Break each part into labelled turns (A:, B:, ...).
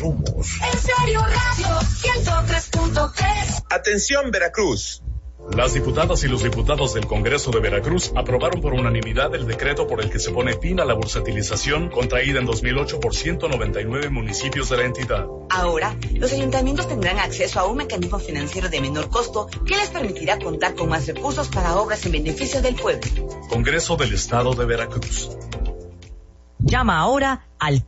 A: Somos
B: En Serio Radio 103.3.
C: Atención, Veracruz.
D: Las diputadas y los diputados del Congreso de Veracruz aprobaron por unanimidad el decreto por el que se pone fin a la bursatilización contraída en 2008 por 199 municipios de la entidad.
E: Ahora, los ayuntamientos tendrán acceso a un mecanismo financiero de menor costo que les permitirá contar con más recursos para obras en beneficio del pueblo.
D: Congreso del Estado de Veracruz.
F: Llama ahora al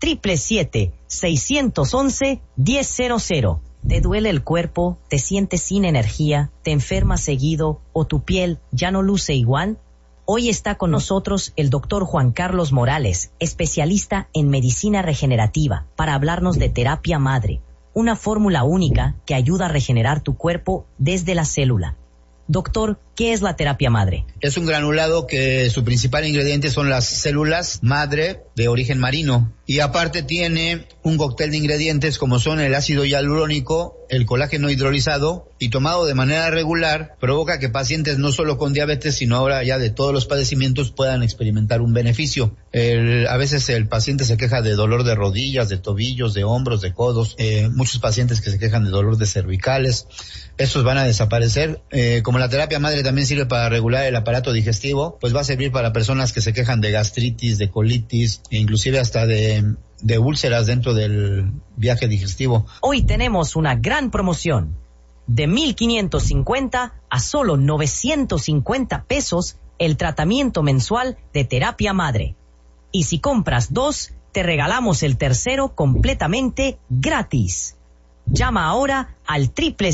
F: 777-611-1000. ¿Te duele el cuerpo? ¿Te sientes sin energía? ¿Te enfermas seguido? ¿O tu piel ya no luce igual? Hoy está con nosotros el doctor Juan Carlos Morales, especialista en medicina regenerativa, para hablarnos de terapia madre, una fórmula única que ayuda a regenerar tu cuerpo desde la célula. Doctor, ¿qué es la terapia madre?
G: Es un granulado que su principal ingrediente son las células madre de origen marino. Y aparte tiene un cóctel de ingredientes como son el ácido hialurónico, el colágeno hidrolizado, y tomado de manera regular provoca que pacientes no solo con diabetes, sino ahora ya de todos los padecimientos puedan experimentar un beneficio. A veces el paciente se queja de dolor de rodillas, de tobillos, de hombros, de codos, muchos pacientes que se quejan de dolor de cervicales. Estos van a desaparecer. Como la terapia madre también sirve para regular el aparato digestivo, pues va a servir para personas que se quejan de gastritis, de colitis, e inclusive hasta de úlceras dentro del viaje digestivo.
F: Hoy tenemos una gran promoción. De 1,550 a solo 950 pesos el tratamiento mensual de terapia madre. Y si compras 2, te regalamos el tercero completamente gratis. Llama ahora al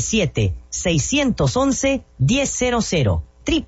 F: 777-611-1000.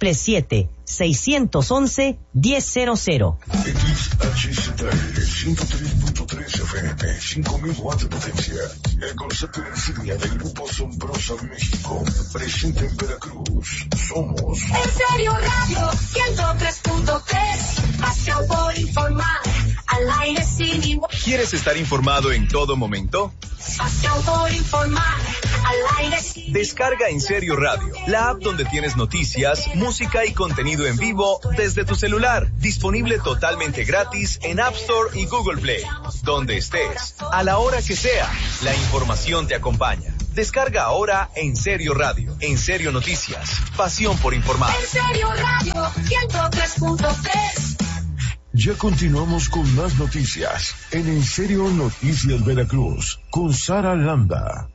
F: 777-611-1000.
A: XHZL 103.3 FM, 5000 watts de potencia. El concepto insignia del Grupo Asombrosa México, presente en Veracruz. Somos
B: En Serio Radio 103.3. Pasión por informar. Al aire sin igual.
C: ¿Quieres estar informado en todo momento?
B: Pasión por informar. Al aire sin igual.
C: Descarga En Serio Radio, la app donde tienes noticias, música y contenido en vivo desde tu celular. Disponible totalmente gratis en App Store y Google Play. Donde estés, a la hora que sea, la información te acompaña. Descarga ahora En Serio Radio, En Serio Noticias, pasión por informar.
B: En Serio Radio 103.3.
A: Ya continuamos con más noticias en Serio Noticias Veracruz con Sara Landa.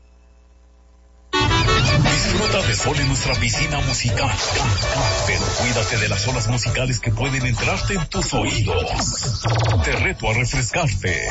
D: Disfruta de sol en nuestra piscina musical, pero cuídate de las olas musicales que pueden entrarte en tus oídos. Te reto a refrescarte.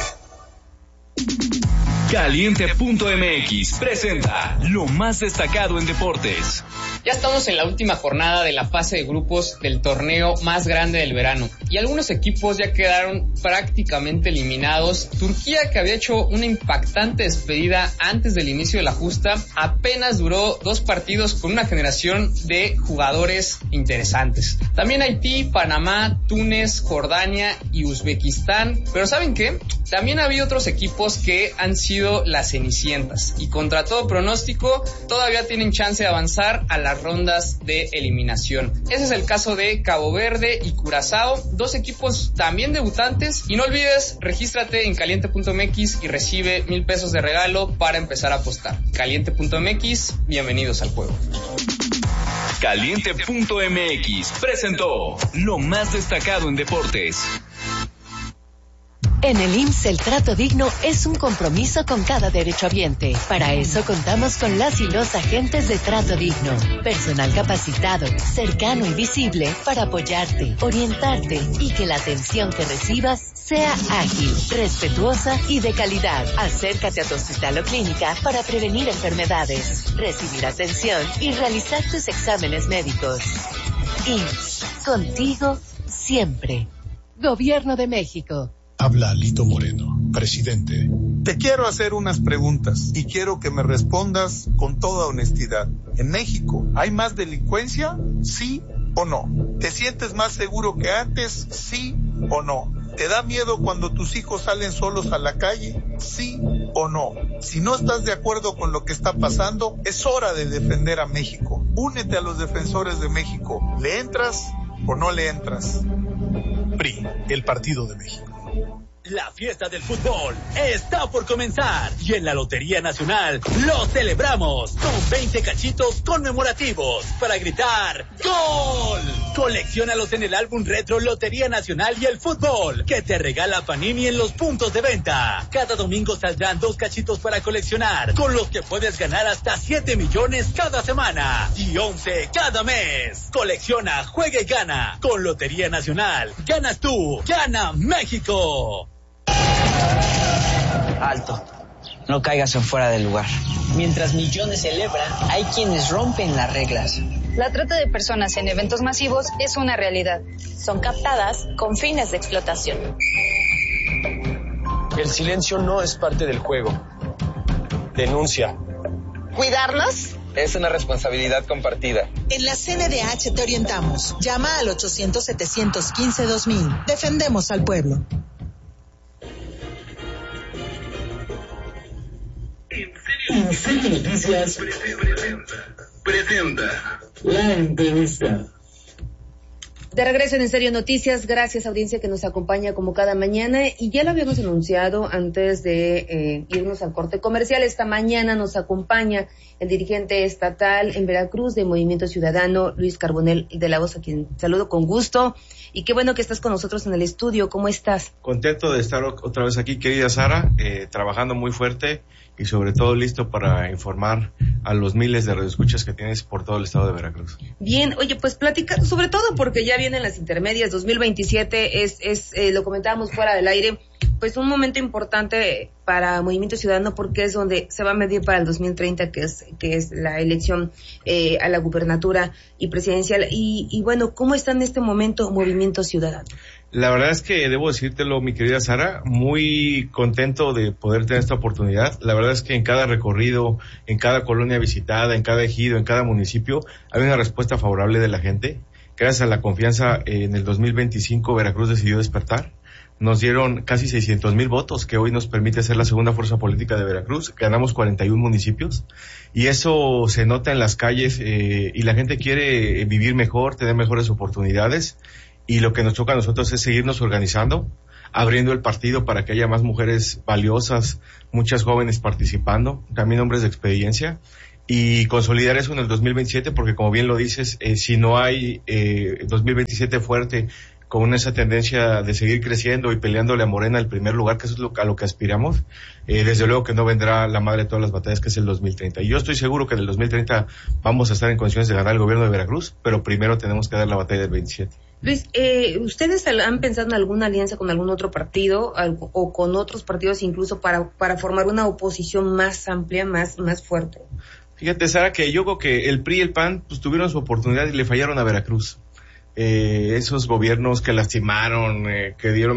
H: Caliente.mx presenta lo más destacado en deportes.
I: Ya estamos en la última jornada de la fase de grupos del torneo más grande del verano y algunos equipos ya quedaron prácticamente eliminados. Turquía, que había hecho una impactante despedida antes del inicio de la justa, apenas duró 2 partidos con una generación de jugadores interesantes. También Haití, Panamá, Túnez, Jordania y Uzbekistán. Pero ¿saben qué? También había otros equipos que han sido las cenicientas y contra todo pronóstico todavía tienen chance de avanzar a las rondas de eliminación. Ese es el caso de Cabo Verde y Curazao, 2 equipos también debutantes. Y no olvides, regístrate en caliente.mx y recibe 1,000 pesos de regalo para empezar a apostar. Caliente.mx, bienvenidos al juego.
H: Caliente.mx presentó lo más destacado en deportes.
J: En el IMSS el trato digno es un compromiso con cada derechohabiente. Para eso contamos con las y los agentes de trato digno. Personal capacitado, cercano y visible para apoyarte, orientarte y que la atención que recibas sea ágil, respetuosa y de calidad. Acércate a tu hospital o clínica para prevenir enfermedades, recibir atención y realizar tus exámenes médicos. IMSS, contigo siempre. Gobierno de México.
A: Habla Alito Moreno, presidente.
K: Te quiero hacer unas preguntas y quiero que me respondas con toda honestidad. ¿En México hay más delincuencia? ¿Sí o no? ¿Te sientes más seguro que antes? ¿Sí o no? ¿Te da miedo cuando tus hijos salen solos a la calle? ¿Sí o no? Si no estás de acuerdo con lo que está pasando, es hora de defender a México. Únete a los defensores de México. ¿Le entras o no le entras?
A: PRI, el Partido de México.
L: La fiesta del fútbol está por comenzar y en la Lotería Nacional lo celebramos con 20 cachitos conmemorativos para gritar ¡Gol! Colecciónalos en el álbum retro Lotería Nacional y el fútbol que te regala Panini en los puntos de venta. Cada domingo saldrán 2 cachitos para coleccionar, con los que puedes ganar hasta 7 millones cada semana y 11 cada mes. Colecciona, juega y gana. Con Lotería Nacional, ganas tú, gana México.
M: Alto, no caigas en fuera del lugar. Mientras millones celebran, hay quienes rompen las reglas.
N: La trata de personas en eventos masivos es una realidad.
O: Son captadas con fines de explotación.
P: El silencio no es parte del juego. Denuncia.
Q: ¿Cuidarnos?
P: Es una responsabilidad compartida.
Q: En la CNDH te orientamos. Llama al 800-715-2000. Defendemos al pueblo.
R: En Serio Noticias presenta la entrevista.
S: De regreso en Serio Noticias, gracias audiencia que nos acompaña como cada mañana, y ya lo habíamos anunciado antes de irnos al corte comercial. Esta mañana nos acompaña el dirigente estatal en Veracruz de Movimiento Ciudadano, Luis Carbonell de la Voz, a quien saludo con gusto, y qué bueno que estás con nosotros en el estudio. ¿Cómo estás?
T: Contento de estar otra vez aquí, querida Sara, trabajando muy fuerte y sobre todo listo para informar a los miles de radioescuchas que tienes por todo el estado de Veracruz.
S: Bien, oye, pues platica, sobre todo porque ya vienen las intermedias, 2027 lo comentábamos fuera del aire, pues un momento importante para Movimiento Ciudadano, porque es donde se va a medir para el 2030, que es la elección a la gubernatura y presidencial. Y bueno, ¿cómo está en este momento Movimiento Ciudadano?
T: La verdad es que debo decírtelo, mi querida Sara, muy contento de poder tener esta oportunidad. La verdad es que en cada recorrido, en cada colonia visitada, en cada ejido, en cada municipio, hay una respuesta favorable de la gente. Gracias a la confianza, en el 2025 Veracruz decidió despertar. Nos dieron casi 600,000 votos, que hoy nos permite ser la segunda fuerza política de Veracruz. Ganamos 41 municipios y eso se nota en las calles, y la gente quiere vivir mejor, tener mejores oportunidades. Y lo que nos toca a nosotros es seguirnos organizando, abriendo el partido para que haya más mujeres valiosas, muchas jóvenes participando, también hombres de experiencia, y consolidar eso en el 2027, porque como bien lo dices, si no hay 2027 fuerte, con esa tendencia de seguir creciendo y peleándole a Morena el primer lugar, que eso es a lo que aspiramos, desde luego que no vendrá la madre de todas las batallas, que es el 2030. Y yo estoy seguro que en el 2030 vamos a estar en condiciones de ganar el gobierno de Veracruz, pero primero tenemos que dar la batalla del 27.
S: Luis, ¿ustedes han pensado en alguna alianza con algún otro partido o con otros partidos incluso para formar una oposición más amplia, más fuerte?
T: Fíjate, Sara, que yo creo que el PRI y el PAN pues tuvieron su oportunidad y le fallaron a Veracruz. Esos gobiernos que lastimaron, que dieron